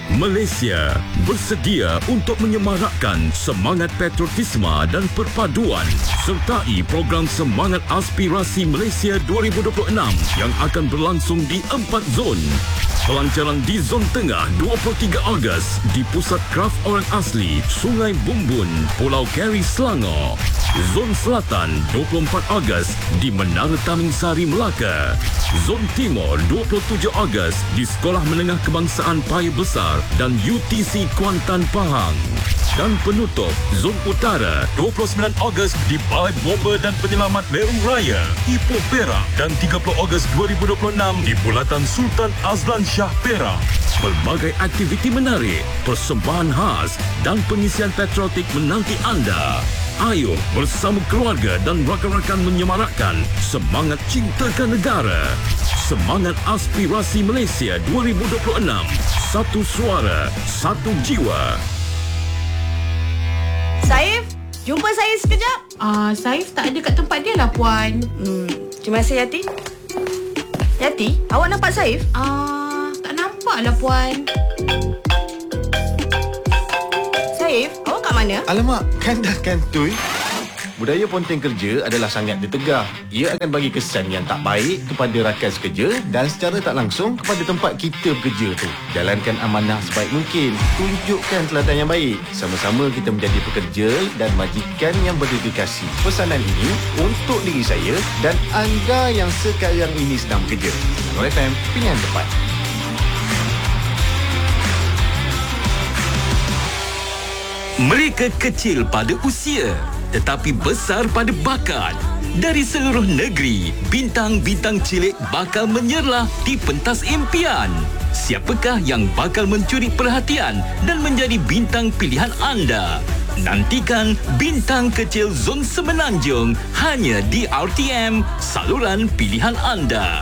Malaysia bersedia untuk menyemarakkan semangat patriotisme dan perpaduan sertai program Semangat Aspirasi Malaysia 2026 yang akan berlangsung di 4 zon. Pelancaran di Zon Tengah 23 Ogos di Pusat Kraf Orang Asli, Sungai Bumbun, Pulau Keri, Selangor. Zon Selatan 24 Ogos di Menara Taming Sari, Melaka. Zon Timur 27 Ogos di Sekolah Menengah Kebangsaan Paya Besar dan UTC Kuantan, Pahang. Dan penutup Zon Utara 29 Ogos di Balai Bomba dan Penyelamat Leruh Raya, Ipoh, Perak, dan 30 Ogos 2026 di Bulatan Sultan Azlan Shah, Perak. Pelbagai aktiviti menarik, persembahan khas dan pengisian patriotik menanti anda. Ayo bersama keluarga dan rakan-rakan menyemarakkan semangat cintakan negara. Semangat Aspirasi Malaysia 2026. Satu suara, satu jiwa. Saif, jumpa saya sekejap. Saif tak ada kat tempat dia lah, Puan. Terima kasih, Yati. Yati, awak nampak Saif? Tak nampak lah, Puan. Saif, awak kat mana? Alamak, kan dah kantoi. Budaya ponteng kerja adalah sangat ditegah. Ia akan bagi kesan yang tak baik kepada rakan sekerja dan secara tak langsung kepada tempat kita bekerja tu. Jalankan amanah sebaik mungkin. Tunjukkan teladan yang baik. Sama-sama kita menjadi pekerja dan majikan yang berdedikasi. Pesanan ini untuk diri saya dan anda yang sekarang ini sedang bekerja. Selangor FM, pilihan tepat. Mereka kecil pada usia tetapi besar pada bakat. Dari seluruh negeri, bintang-bintang cilik bakal menyerlah di pentas impian. Siapakah yang bakal mencuri perhatian dan menjadi bintang pilihan anda? Nantikan Bintang Kecil Zon Semenanjung hanya di RTM, saluran pilihan anda.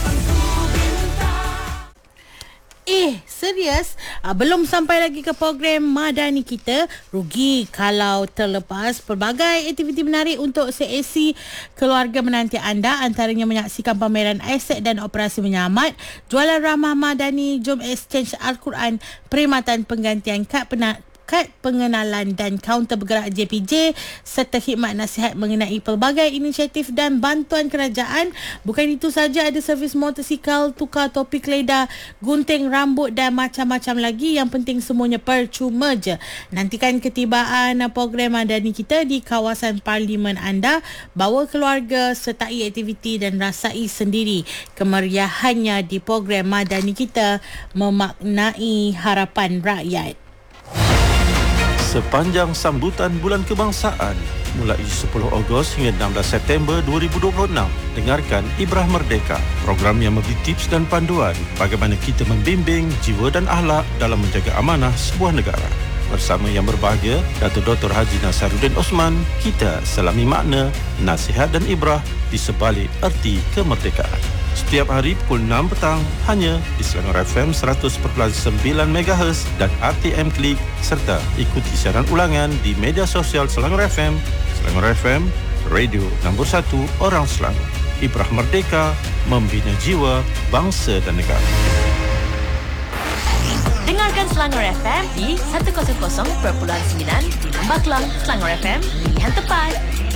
Serius? Belum sampai lagi ke program Madani kita. Rugi kalau terlepas pelbagai aktiviti menarik untuk seisi keluarga menanti anda. Antaranya menyaksikan pameran aset dan operasi menyelamat, jualan ramah Madani, jom exchange Al-Quran, perkhidmatan penggantian kad pengenalan dan kaunter bergerak JPJ serta khidmat nasihat mengenai pelbagai inisiatif dan bantuan kerajaan. Bukan itu saja, ada servis motosikal, tukar topi keledar, gunting rambut dan macam-macam lagi. Yang penting semuanya percuma je. Nantikan ketibaan program Madani kita di kawasan parlimen anda. Bawa keluarga, sertai aktiviti dan rasai sendiri kemeriahannya di program Madani kita, memaknai harapan rakyat. Sepanjang sambutan Bulan Kebangsaan mulai 10 Ogos hingga 16 September 2026, dengarkan Ibrah Merdeka, program yang memberi tips dan panduan bagaimana kita membimbing jiwa dan akhlak dalam menjaga amanah sebuah negara. Bersama yang berbahagia Datuk Dr. Haji Nasaruddin Osman, kita selami makna, nasihat dan ibrah di sebalik erti kemerdekaan. Setiap hari pukul 6 petang hanya di Selangor FM 100.9 MHz dan RTM Klik, serta ikuti siaran ulangan di media sosial Selangor FM, Selangor FM, radio nombor 1 orang Selangor. Ibrah Merdeka, membina jiwa, bangsa dan negara. Dengarkan Selangor FM di 100.9 di Lembah Kelang. Selangor FM, pilihan tepat.